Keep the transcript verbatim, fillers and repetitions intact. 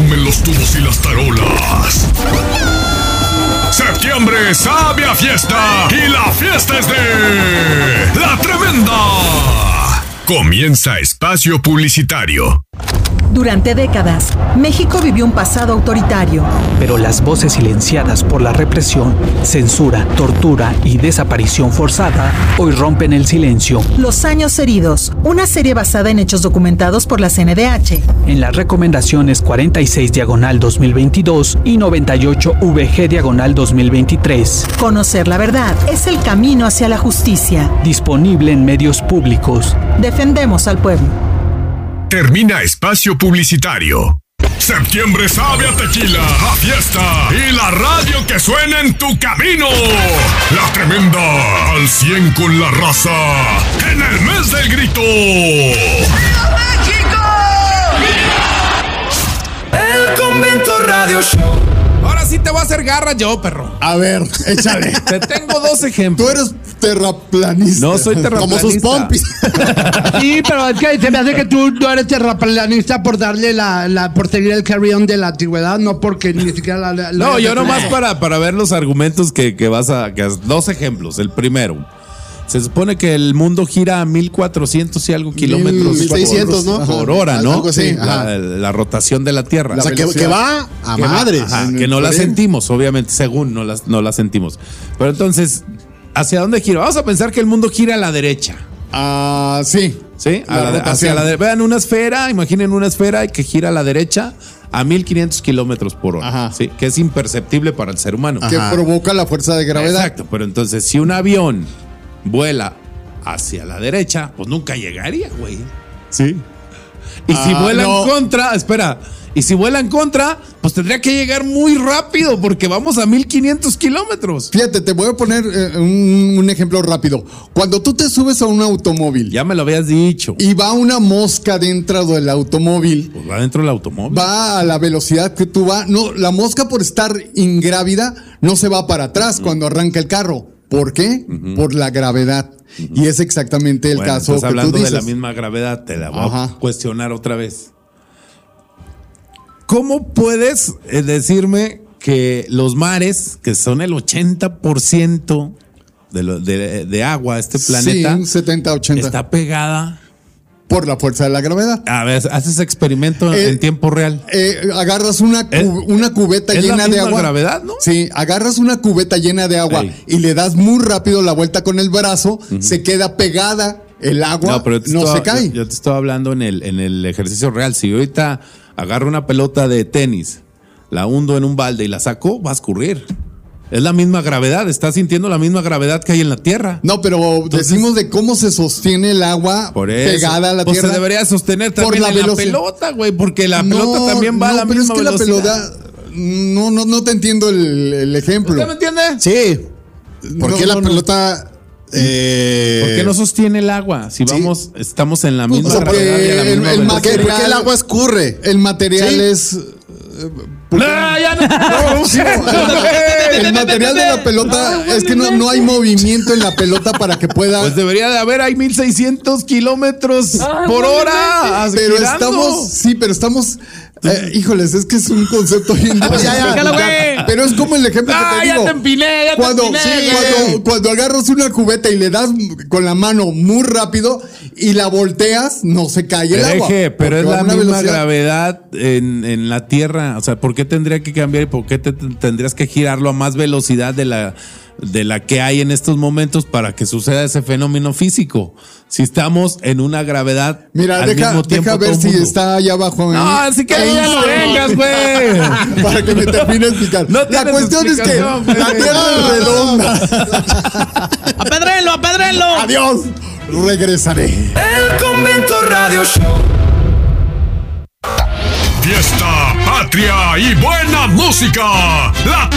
resumen los tubos y las tarolas. Septiembre sabe a fiesta y la fiesta es de La Tremenda. Comienza espacio publicitario. Durante décadas, México vivió un pasado autoritario. Pero las voces silenciadas por la represión, censura, tortura y desaparición forzada hoy rompen el silencio. Los años heridos, una serie basada en hechos documentados por la C N D H. En las recomendaciones cuarenta y seis diagonal dos mil veintidós y noventa y ocho V G diagonal dos mil veintitrés. Conocer la verdad es el camino hacia la justicia. Disponible en medios públicos. Defendemos al pueblo. Termina espacio publicitario. Septiembre sabe a tequila, a fiesta y la radio que suena en tu camino. La Tremenda, al cien con la raza, en el mes del grito. ¡Viva México! El Convento Radio Show. Ahora sí te voy a hacer garra yo, perro. A ver, échale. Te tengo dos ejemplos. Tú eres terraplanista. No soy terraplanista. Como sus pompis. Sí, pero es que se me hace que tú no eres terraplanista por darle la, la por seguir el carry-on de la antigüedad, no porque ni siquiera la. la No, la, yo nomás para, para ver los argumentos que, que vas a. Que, dos ejemplos. El primero. Se supone que el mundo gira a mil cuatrocientos y algo kilómetros mil seiscientos, por, ¿no? por hora, ¿no? Algo así, la, la rotación de la Tierra. O sea, que, que va a que madres. Va, ajá, que no la sentimos, obviamente, según no la, no la sentimos. Pero entonces, ¿hacia dónde gira? Vamos a pensar que el mundo gira a la derecha. Ah, sí. ¿Sí? A La la, hacia la de, vean una esfera, imaginen una esfera que gira a la derecha a mil quinientos kilómetros por hora. Ajá. ¿Sí? Que es imperceptible para el ser humano. Que provoca la fuerza de gravedad. Exacto, pero entonces, si un avión vuela hacia la derecha, pues nunca llegaría, güey. Sí. Y si Ah, vuela no. en contra, espera, y si vuela en contra, pues tendría que llegar muy rápido porque vamos a mil quinientos kilómetros. Fíjate, te voy a poner eh, un, un ejemplo rápido. Cuando tú te subes a un automóvil Ya me lo habías dicho. y va una mosca dentro del automóvil, Pues va dentro del automóvil. va a la velocidad que tú vas. No, la mosca por estar ingrávida no se va para atrás cuando arranca el carro. ¿Por qué? Por la gravedad. Y es exactamente el Bueno, caso estás que hablando tú dices. de la misma gravedad, te la voy Ajá. a cuestionar otra vez. ¿Cómo puedes eh, decirme que los mares, que son el ochenta por ciento de, lo- de, de agua, este planeta, Sí, setenta, ochenta. está pegada? Por la fuerza de la gravedad. A ver, haces experimento Eh, en tiempo real. Eh, agarras una, cu- Es- una cubeta es la llena de misma agua. gravedad, ¿no? Sí, agarras una cubeta llena de agua Ey. y le das muy rápido la vuelta con el brazo, se queda pegada el agua, no, pero yo te se estaba- cae. Yo, yo te estoy hablando en el, en el ejercicio real. Si yo ahorita agarro una pelota de tenis, la hundo en un balde y la saco, va a escurrir. Es la misma gravedad, estás sintiendo la misma gravedad que hay en la Tierra. No, pero Entonces- decimos de cómo se sostiene el agua Por eso, pegada a la pues tierra. se debería sostener Por también la en la velocidad. pelota, güey, porque la No, pelota también va a no, la pero misma es que velocidad. la pelota, no, no, no te entiendo el, el ejemplo. ¿Usted me entiende? Sí. ¿Por No, qué la no, no. pelota? Eh, ¿Por qué no sostiene el agua? Si vamos, estamos en la Pues misma porque gravedad y a la el- misma el velocidad. ¿Por qué, por qué el agua escurre? El material Sí. es. No, ya no. El material de la pelota es que no, no hay movimiento en la pelota para que pueda. Pues debería de haber, hay mil seiscientos kilómetros por hora. pero girando. estamos, sí, pero estamos. eh, híjoles, es que es un concepto bien difícil ya, de ya, explicar. güey. Pero es como el ejemplo Ah, que te ya digo. te empiné, ya te cuando, empiné, sí, güey. cuando, cuando agarras una cubeta y le das con la mano muy rápido y la volteas, no se cae el agua. Deje, pero porque es va a la una misma velocidad. gravedad en, en la Tierra. O sea, ¿por qué tendría que cambiar y por qué te- tendrías que girarlo a más velocidad de la, de la que hay en estos momentos para que suceda ese fenómeno físico? Si estamos en una gravedad Mira, al deja, mismo tiempo deja ver todo el si mundo. está allá abajo. No, ahí. así que Ahí ya no está. vengas, güey. Para que me termine de explicar. No la tienes cuestión es que explicación, güey. la tierra es redonda. ¡Apedrenlo, apedrenlo! Adiós. Regresaré. El Convento Radio Show. Fiesta, patria y buena música. La